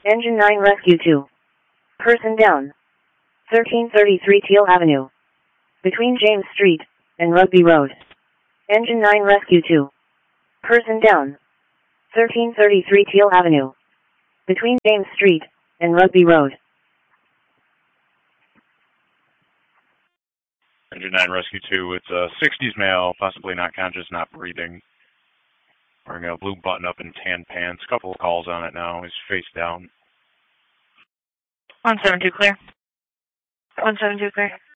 Engine 9 Rescue 2. Person down. 1333 Teal Avenue. Between James Street and Rugby Road. Engine 9 Rescue 2. Person down. 1333 Teal Avenue. Between James Street and Rugby Road. Engine 9 Rescue 2, it's a 60s male, possibly not conscious, not breathing. Wearing a blue button-up and tan pants. Couple of calls on it now. He's face down. 172 clear. 172 clear.